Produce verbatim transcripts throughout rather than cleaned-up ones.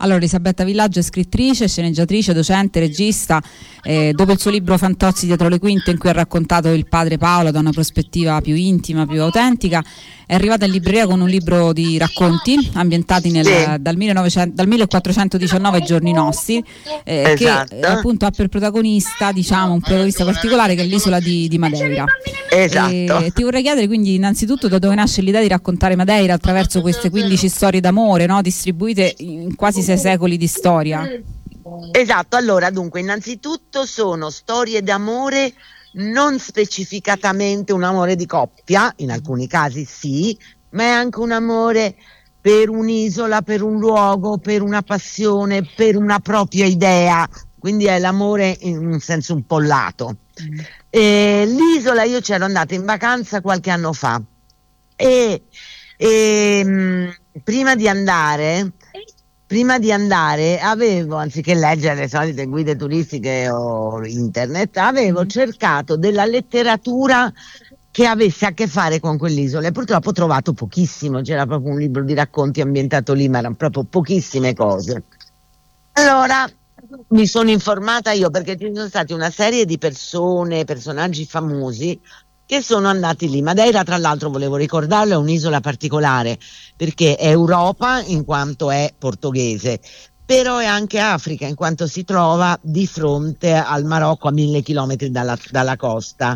Allora, Elisabetta Villaggio è scrittrice, sceneggiatrice, docente, regista. Eh, dopo il suo libro Fantozzi dietro le quinte, in cui ha raccontato il padre Paolo da una prospettiva più intima, più autentica, è arrivata in libreria con un libro di racconti ambientati nel, Sì. dal, millenovecento, dal millequattrocentodiciannove ai giorni nostri, eh, Esatto. che eh, appunto ha per protagonista, diciamo, un protagonista particolare, che è l'isola di, di Madeira. Esatto. E ti vorrei chiedere quindi innanzitutto da dove nasce l'idea di raccontare Madeira attraverso queste quindici storie d'amore, no? Distribuite in quasi sei secoli di storia. Esatto, allora dunque innanzitutto sono storie d'amore, non specificatamente un amore di coppia, in alcuni casi sì, ma è anche un amore per un'isola, per un luogo, per una passione, per una propria idea, quindi è l'amore in un senso un po' lato. Mm. E l'isola, io c'ero andata in vacanza qualche anno fa e, e mh, prima di andare prima di andare avevo, anziché leggere le solite guide turistiche o internet, avevo cercato della letteratura che avesse a che fare con quell'isola e purtroppo ho trovato pochissimo. C'era proprio un libro di racconti ambientato lì, ma erano proprio pochissime cose. Allora mi sono informata io, perché ci sono stati una serie di persone, personaggi famosi che sono andati lì. Madeira, tra l'altro, volevo ricordarlo, è un'isola particolare perché è Europa in quanto è portoghese, però è anche Africa in quanto si trova di fronte al Marocco, a mille chilometri dalla, dalla costa,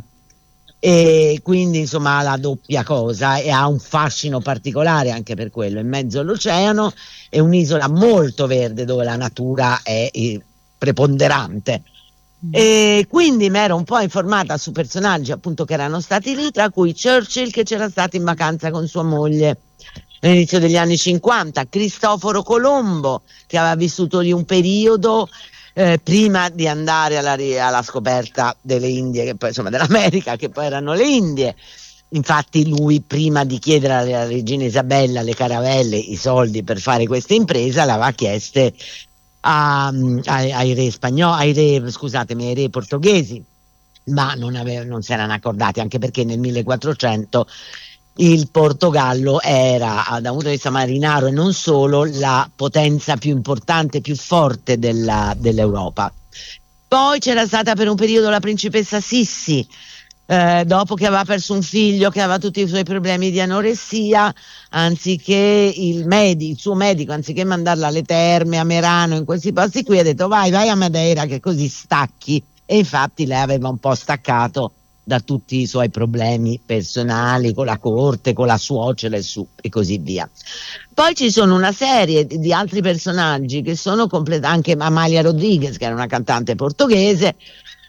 e quindi insomma ha la doppia cosa e ha un fascino particolare anche per quello. In mezzo all'oceano, è un'isola molto verde dove la natura è preponderante. E quindi mi ero un po' informata su personaggi appunto che erano stati lì, tra cui Churchill, che c'era stato in vacanza con sua moglie all'inizio degli anni cinquanta, Cristoforo Colombo, che aveva vissuto lì un periodo eh, prima di andare alla, alla scoperta delle Indie, che poi insomma dell'America, che poi erano le Indie. Infatti lui, prima di chiedere alla regina Isabella le caravelle, i soldi per fare questa impresa, l'aveva chieste A, ai, ai re spagnoli, ai re, scusatemi, ai re portoghesi, ma non, ave, non si erano accordati, anche perché nel millequattrocento il Portogallo era, da un punto di vista marinaro e non solo, la potenza più importante, più forte della, dell'Europa. Poi c'era stata per un periodo la principessa Sissi, Eh, dopo che aveva perso un figlio, che aveva tutti i suoi problemi di anoressia, anziché il, medi- il suo medico, anziché mandarla alle terme, a Merano, in questi posti qui, ha detto vai, vai a Madeira che così stacchi, e infatti lei aveva un po' staccato da tutti i suoi problemi personali con la corte, con la suocera e, su, e così via. Poi ci sono una serie di, di altri personaggi che sono completi, anche Amalia Rodriguez, che era una cantante portoghese,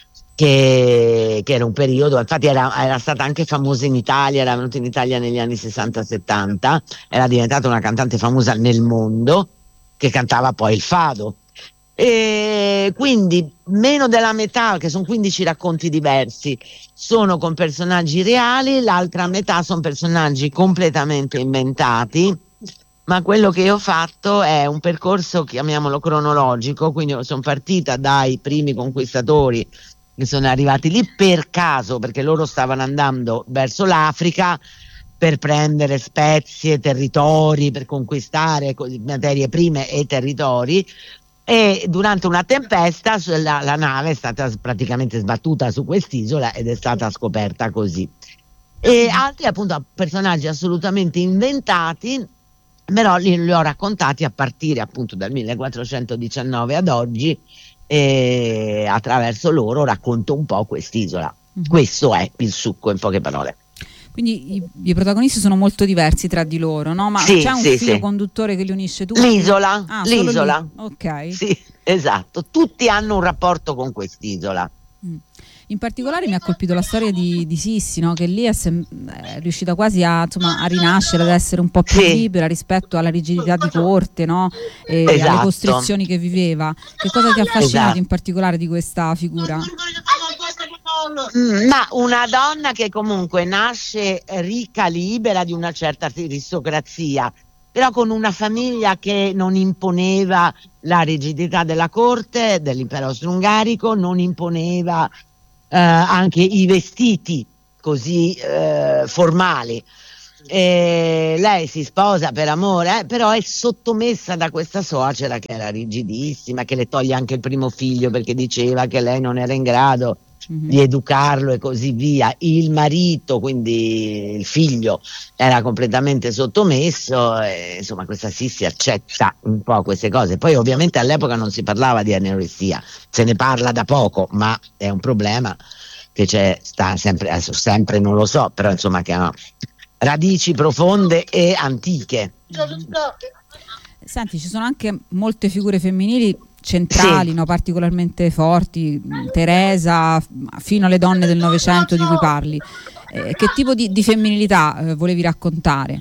Che, che era un periodo, infatti era, era stata anche famosa in Italia, era venuta in Italia negli anni sessanta settanta, era diventata una cantante famosa nel mondo, che cantava poi il fado. E quindi meno della metà, che sono quindici racconti diversi, sono con personaggi reali, l'altra metà sono personaggi completamente inventati. Ma quello che io ho fatto è un percorso, chiamiamolo cronologico, quindi sono partita dai primi conquistatori che sono arrivati lì per caso, perché loro stavano andando verso l'Africa per prendere spezie, territori, per conquistare materie prime e territori, e durante una tempesta la, la nave è stata praticamente sbattuta su quest'isola ed è stata scoperta così. E altri appunto personaggi assolutamente inventati, però li, li ho raccontati a partire appunto dal millequattrocentodiciannove ad oggi, e attraverso loro racconto un po' quest'isola. Mm-hmm. Questo è il succo, in poche parole. Quindi i, i protagonisti sono molto diversi tra di loro, no? Ma sì, c'è un sì, filo sì. conduttore che li unisce tutti? L'isola, ah, l'isola. Ok. Sì, esatto. Tutti hanno un rapporto con quest'isola. Mm. In particolare mi ha colpito la storia di, di Sissi, no? Che lì è, sem- è riuscita quasi a, insomma, a rinascere, ad essere un po' più sì. libera rispetto alla rigidità di corte, no? E esatto. alle costrizioni che viveva. Che cosa ti ha affascinato esatto. in particolare di questa figura? Mm, ma una donna che comunque nasce ricca, libera, di una certa aristocrazia, però con una famiglia che non imponeva la rigidità della corte, dell'impero austro-ungarico, non imponeva eh, anche i vestiti così eh, formali. E lei si sposa per amore, eh, però è sottomessa da questa suocera che era rigidissima, che le toglie anche il primo figlio perché diceva che lei non era in grado mm-hmm. di educarlo e così via. Il marito, quindi il figlio, era completamente sottomesso e, insomma, questa Sissi accetta un po' queste cose. Poi ovviamente all'epoca non si parlava di anoressia, se ne parla da poco, ma è un problema che c'è, sta sempre, adesso sempre non lo so, però insomma che ha radici profonde e antiche. Senti, ci sono anche molte figure femminili centrali, sì. no, particolarmente forti, Teresa, fino alle donne del Novecento di cui parli. Eh, che tipo di, di femminilità eh, volevi raccontare?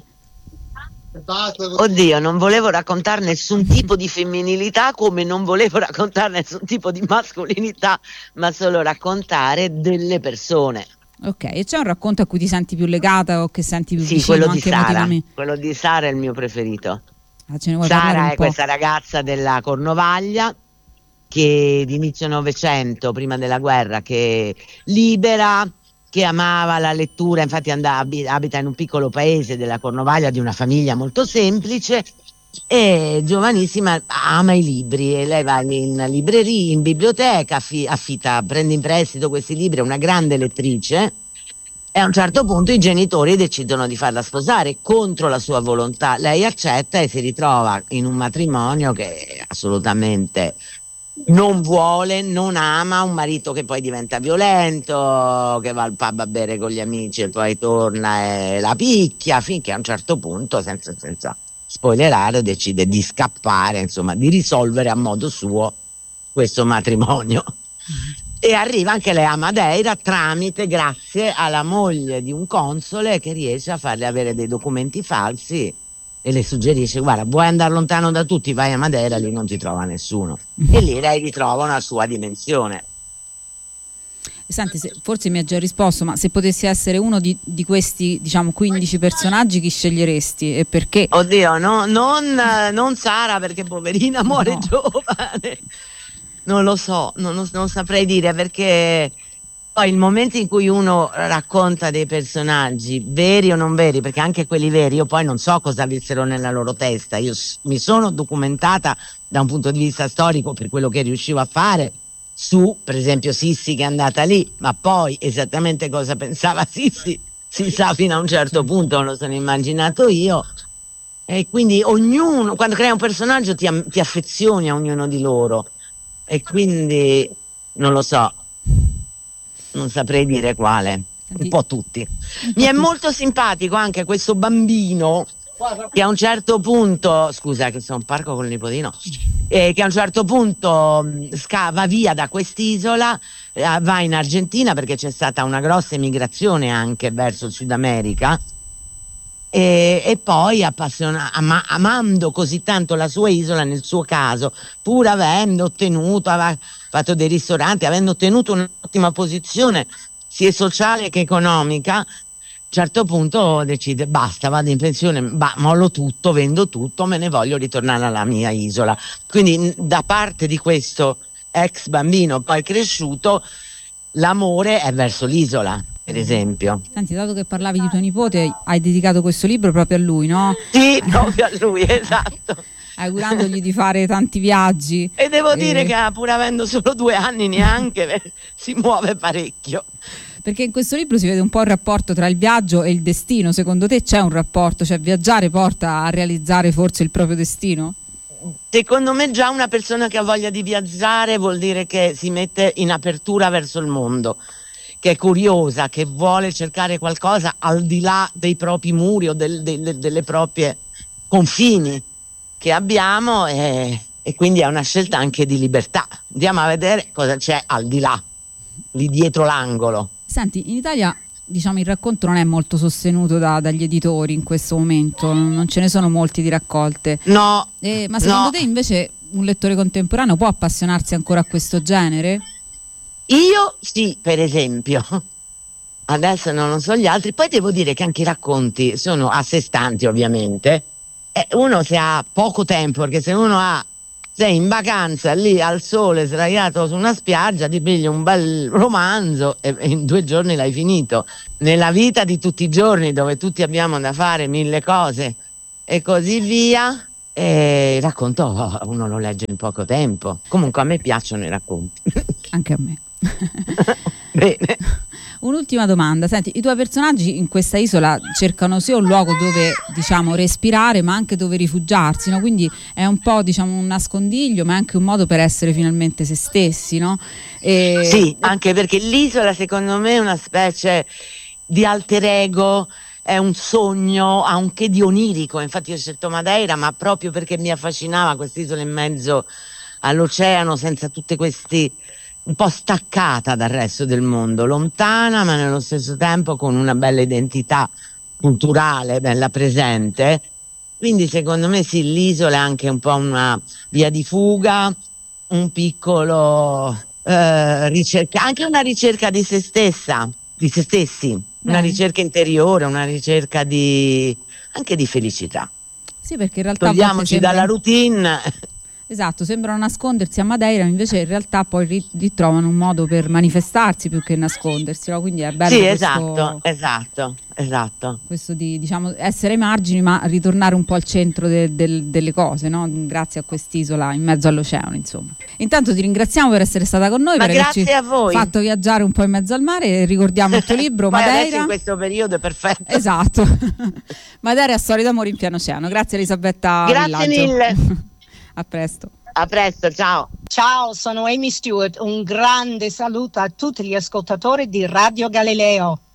Oddio, non volevo raccontare nessun tipo di femminilità, come non volevo raccontare nessun tipo di mascolinità, ma solo raccontare delle persone. Ok, e c'è un racconto a cui ti senti più legata o che senti più sì, vicino quello anche di Sara, emotivamente? quello di Sara è il mio preferito. Ah, ce ne vuoi Sara un è po'? Questa ragazza della Cornovaglia che di inizio Novecento, prima della guerra, che libera, che amava la lettura, infatti andava, abita in un piccolo paese della Cornovaglia di una famiglia molto semplice e giovanissima, ama i libri e lei va in libreria, in biblioteca, affitta, prende in prestito questi libri, è una grande lettrice e a un certo punto i genitori decidono di farla sposare contro la sua volontà. Lei accetta e si ritrova in un matrimonio che assolutamente non vuole, non ama, un marito che poi diventa violento, che va al pub a bere con gli amici e poi torna e la picchia, finché a un certo punto, senza, senza spoilerare, decide di scappare, insomma, di risolvere a modo suo questo matrimonio. E arriva anche lei a Madeira tramite, grazie alla moglie di un console che riesce a farle avere dei documenti falsi e le suggerisce: guarda, vuoi andare lontano da tutti, vai a Madeira, lì non ti trova nessuno. E lì lei ritrova una sua dimensione. Senti, se, forse mi hai già risposto, ma se potessi essere uno di, di questi, diciamo, quindici personaggi, chi sceglieresti e perché? Oddio, no, non, non Sara, perché poverina muore no. giovane. Non lo so, non, non saprei dire, perché poi il momento in cui uno racconta dei personaggi veri o non veri, perché anche quelli veri io poi non so cosa avessero nella loro testa, io mi sono documentata da un punto di vista storico per quello che riuscivo a fare su, per esempio, Sissi che è andata lì, ma poi esattamente cosa pensava Sissi si sa fino a un certo punto, non lo sono immaginato io. E quindi ognuno, quando crea un personaggio ti, ti affezioni a ognuno di loro. E quindi non lo so, non saprei dire quale, un po' tutti. Mi è molto simpatico anche questo bambino che a un certo punto, scusa che sono in parco con il nipotino, eh, che a un certo punto scava via da quest'isola, eh, va in Argentina perché c'è stata una grossa emigrazione anche verso il Sud America. E, e poi appassiona, ama, amando così tanto la sua isola, nel suo caso, pur avendo ottenuto, aveva fatto dei ristoranti, avendo ottenuto un'ottima posizione sia sociale che economica, a un certo punto decide: basta, vado in pensione, bah, mollo tutto, vendo tutto, me ne voglio ritornare alla mia isola. Quindi da parte di questo ex bambino poi cresciuto, l'amore è verso l'isola, per esempio. Senti, dato che parlavi di tuo nipote, hai dedicato questo libro proprio a lui, no? Sì, proprio a lui, esatto. Augurandogli di fare tanti viaggi. E devo e... dire che pur avendo solo due anni neanche si muove parecchio. Perché in questo libro si vede un po' il rapporto tra il viaggio e il destino. Secondo te c'è un rapporto? Cioè viaggiare porta a realizzare forse il proprio destino? Secondo me già una persona che ha voglia di viaggiare vuol dire che si mette in apertura verso il mondo, che è curiosa, che vuole cercare qualcosa al di là dei propri muri o del, de, delle proprie confini che abbiamo, e, e quindi è una scelta anche di libertà. Andiamo a vedere cosa c'è al di là, lì dietro l'angolo. Senti, in Italia, diciamo, il racconto non è molto sostenuto da, dagli editori in questo momento, non ce ne sono molti di raccolte. No. Eh, ma secondo no. te invece un lettore contemporaneo può appassionarsi ancora a questo genere? Io sì, per esempio. Adesso non so gli altri. Poi devo dire che anche i racconti sono a sé stanti, ovviamente. E uno, se ha poco tempo, perché se uno ha sei in vacanza lì al sole sdraiato su una spiaggia, ti pigli un bel romanzo e, e in due giorni l'hai finito. Nella vita di tutti i giorni, dove tutti abbiamo da fare mille cose e così via, e il racconto uno lo legge in poco tempo. Comunque a me piacciono i racconti. Anche a me. Bene. Un'ultima domanda, senti, i tuoi personaggi in questa isola cercano sia un luogo dove, diciamo, respirare, ma anche dove rifugiarsi, no? Quindi è un po', diciamo, un nascondiglio, ma è anche un modo per essere finalmente se stessi, no? E... Sì, anche perché l'isola secondo me è una specie di alter ego, è un sogno, ha un che di onirico. Infatti io ho scelto Madeira, ma proprio perché mi affascinava quest'isola in mezzo all'oceano, senza tutti questi, un po' staccata dal resto del mondo, lontana ma nello stesso tempo con una bella identità culturale, bella presente. Quindi secondo me sì, l'isola è anche un po' una via di fuga, un piccolo eh, ricerca, anche una ricerca di se stessa, di se stessi, una Bene. ricerca interiore, una ricerca di anche di felicità. Sì, perché in realtà a volte Togliamoci sembra... dalla routine. Esatto, sembrano nascondersi a Madeira, invece in realtà poi ri- ritrovano un modo per manifestarsi più che nascondersi, no? Quindi è bello Sì, questo, esatto, esatto, esatto. questo di, diciamo, essere ai margini ma ritornare un po' al centro de- del- delle cose, no? Grazie a quest'isola in mezzo all'oceano, insomma. Intanto ti ringraziamo per essere stata con noi, Ma per grazie averci a voi. fatto viaggiare un po' in mezzo al mare, e ricordiamo il tuo libro Poi adesso Madeira. in questo periodo è perfetto. Esatto. Madeira è storia d'amore in pieno oceano. Grazie Elisabetta Grazie Villaggio. mille. A presto. A presto, ciao. Ciao, sono Amy Stewart. Un grande saluto a tutti gli ascoltatori di Radio Galileo.